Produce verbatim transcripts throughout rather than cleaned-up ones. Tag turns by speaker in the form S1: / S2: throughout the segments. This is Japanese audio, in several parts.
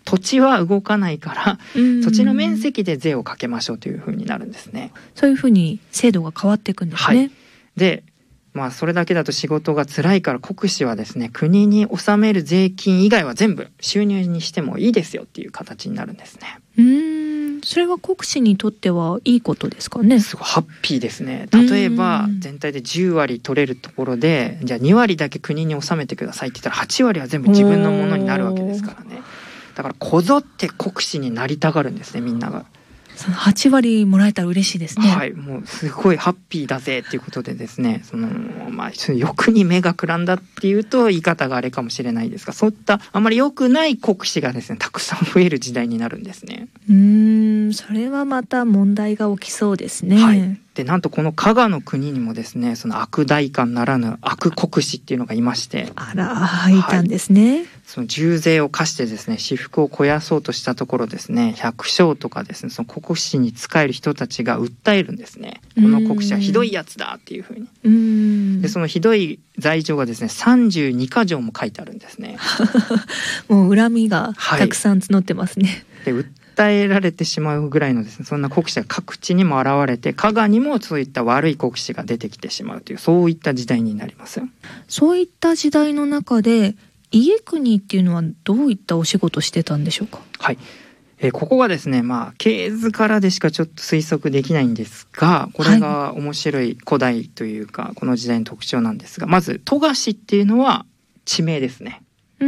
S1: 土地は動かないから土地の面積で税をかけましょうというふうになるんですね。
S2: そういうふうに制度が変わっていくんですね。
S1: はい、でまあそれだけだと仕事が辛いから国司はですね、国に納める税金以外は全部収入にしてもいいですよっていう形になるんですね。
S2: うーん、それは国司にとってはいいことですかね。
S1: すごいハッピーですね。例えば全体でじゅうわり取れるところで、じゃあにわりだけ国に納めてくださいって言ったらはちわりは全部自分のものになるわけですからね。だからこぞって国司になりたがるんですね、みんなが。
S2: そのはちわりもらえたら嬉しいですね。
S1: はい、もうすごいハッピーだぜっていうことでですね、そのまあ欲に目がくらんだっていうと言い方があれかもしれないですが、そういったあまり良くない国司がですねたくさん増える時代になるんですね。
S2: うーん、それはまた問題が起きそうですね。
S1: はい、でなんとこの加賀の国にもですね、その悪代官ならぬ悪国司っていうのがいまして、
S2: あら、いたんですね。はい、
S1: その重税を課してですね私腹を肥やそうとしたところですね、百姓とかですね、その国司に仕える人たちが訴えるんですね。この国司はひどいやつだっていうふうに。うーん、でそのひどい罪状がですねさんじゅうにかじょうも書いてあるんですね。
S2: もう恨みがたくさん募ってますね。
S1: はい、で訴えられてしまうぐらいのですね、そんな国司が各地にも現れて、加賀にもそういった悪い国司が出てきてしまうという、そういった時代になります。
S2: そういった時代の中で家国っていうのはどういったお仕事してたんでしょうか。
S1: はい、えー、ここがですね、まあ系図からでしかちょっと推測できないんですが、これが面白い古代というかこの時代の特徴なんですが、まず戸賀氏っていうのは地名ですね。
S2: うん、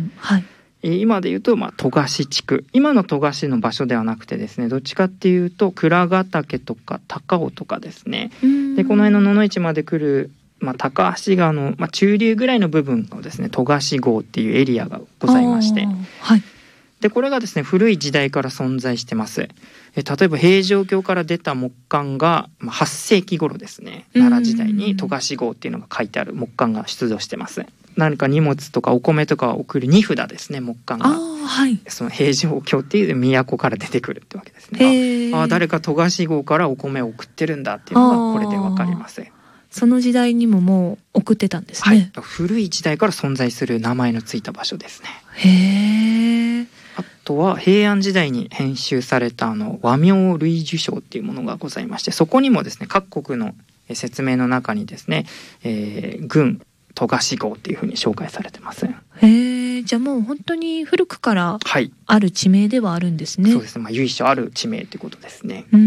S2: はい。
S1: 今で言うと、まあ、戸賀氏地区、今の戸賀氏の場所ではなくてですね、どっちかっていうと倉ヶ岳とか高尾とかですね、でこの辺の野々市まで来る、まあ、高橋川の、まあ、中流ぐらいの部分をですね戸賀氏郷っていうエリアがございまして、
S2: はい、
S1: でこれがですね古い時代から存在してます。え例えば平城京から出た木簡が、まあ、はっせいき頃ですね、奈良時代に戸賀氏郷っていうのが書いてある木簡が出土してます。何か荷物とかお米とかを送る荷札ですね、木簡が。あ、はい、その平城京っていう都から出てくるってわけですね。ああ、誰か戸賀氏郷からお米を送ってるんだっていうのがこれでわかります。
S2: その時代にももう送ってたんですね。
S1: はい、古い時代から存在する名前のついた場所ですね。
S2: へえ。
S1: あとは平安時代に編集されたあの和名類聚書っていうものがございまして、そこにもですね各国の説明の中にですね、えー、軍戸賀氏郷っていうふうに紹介されてます。
S2: へえ、じゃあもう本当に古くからある地名ではあるんですね。
S1: はい、そうですね、まあ、由緒ある地名ってことですね。
S2: うん、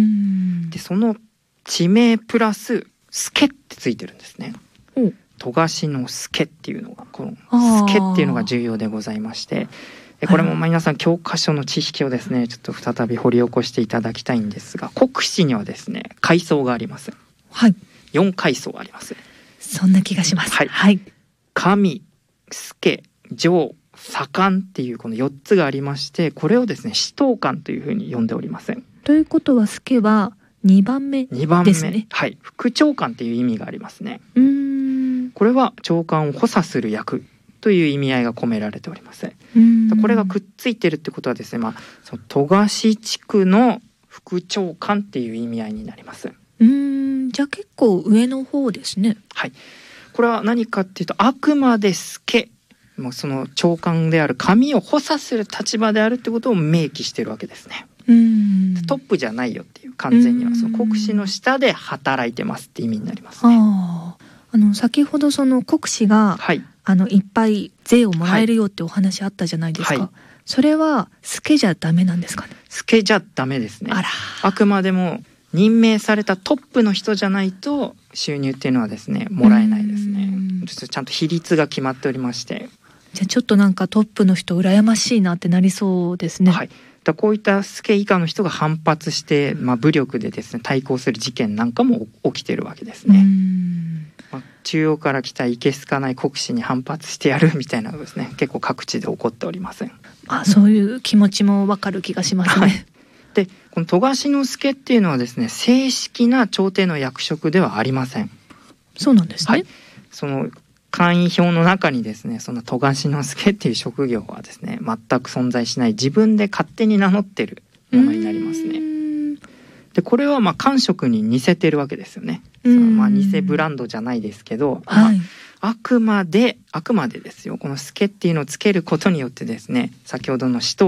S1: でその地名プラス助ってついてるんですね。戸賀氏の助っていうのが、この助っていうのが重要でございまして、これもまあ皆さん教科書の知識をですねちょっと再び掘り起こしていただきたいんですが、国司にはですね階層があります。
S2: はい、
S1: よん階層あります。
S2: そんな気がします。
S1: はい、
S2: はい、
S1: 神、助、上、左官っていうこのよっつがありまして、これをですね司統官というふうに呼んでおります。
S2: ということは助はにばんめですね。にばんめ、
S1: はい、副長官っていう意味がありますね。
S2: うーん、
S1: これは長官を補佐する役という意味合いが込められております。これがくっついてるってことはですね、まあ、その戸賀氏地区の副長官っていう意味合いになります。
S2: うーん、じゃあ結構上の方ですね。
S1: はい、これは何かっていうと、あくまで助、もうその長官である神を補佐する立場であるってことを明記してるわけですね。うーん、トップじゃないよっていう、完全にはその国司の下で働いてますって意味になりますね。
S2: ああの先ほどその国司が、はい、あのいっぱい税をもらえるよってお話あったじゃないですか。はい、それは助じゃダメなんですかね。
S1: 助じゃダメですね。
S2: あら、
S1: あくまでも任命されたトップの人じゃないと収入っていうのはですねもらえないですね。ちゃんと比率が決まっておりまして、
S2: じゃあちょっとなんかトップの人羨ましいなってなりそうですね。
S1: はい、だこういった助以下の人が反発して、まあ、武力でですね対抗する事件なんかも起きてるわけですね。まあ、中央から来たいけすかない国司に反発してやるみたいなのですね結構各地で起こっております。
S2: あ、そういう気持ちもわかる気がしますね。はい、
S1: でこの戸賀氏之助っていうのはですね正式な朝廷の役職ではありません。
S2: そうなんですね。はい、
S1: その会員表の中にですねその戸賀氏之助っていう職業はですね全く存在しない、自分で勝手に名乗ってるものになりますね。でこれはまあ官職に似せてるわけですよね。そのまあ偽ブランドじゃないですけど、はい、まあ、あくまであくまでですよ、この助っていうのをつけることによってですね先ほどの使徒